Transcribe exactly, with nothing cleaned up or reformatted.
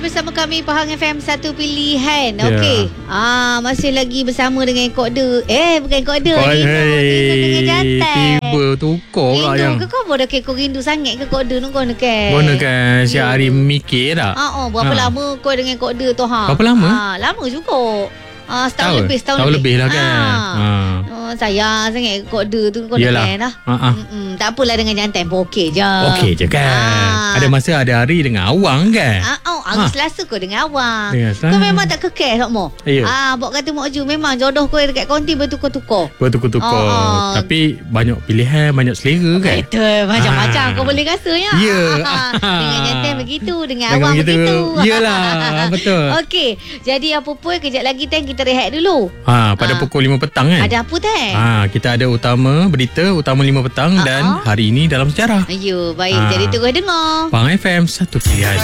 bersama kami Pahang F M satu pilihan. Ya. Okey. Ah, masih lagi bersama dengan koda. Eh, bukan koda. Hey, Rindu dengan jantan. tiba tukar pula yang Rindu ke kau dah kau rindu sangat ke koda nu kau nak ke? Guna kan siap hari mikir tak? Ah, oh, berapa Ha. lama kau dengan koda tu ha? Berapa lama? Ah, lama juga. Ah, setahun Tahun? lebih, setahun, Tahun lebih lah kan? Ah. Ha. Oh, sayang sangat koda tu kau Yelah. nak lah. Ha, ha. Mm-mm. Tak apalah dengan jantan pun okey je. Okey je kan. Ah. Ada masa ada hari dengan awang kan? Ah, oh, hari Ha. Selasa kau dengan awang. Dengan Selasa. Kau memang tak kekeh tak mo? Ya. Ah, buat kata Mak Ju memang jodoh kau dekat konti bertukar-tukar. Bertukar-tukar. Oh. Tapi banyak pilihan, banyak selera kan? Betul, macam-macam Ah. kau boleh rasanya. Ya. Dengan jantan begitu, dengan Dengan awang begitu. begitu. Yelah, betul. Okey, jadi apa pun kejap lagi Tan kita rehat dulu. Ha, pada Ah. pukul lima petang kan? Ada apa Tan? Ha, kita ada utama berita utama lima petang Ah, dan ah. hari ini dalam sejarah. Ayo, baik. Ah. Jadi terus dengar. Pahang F M satu pilihan.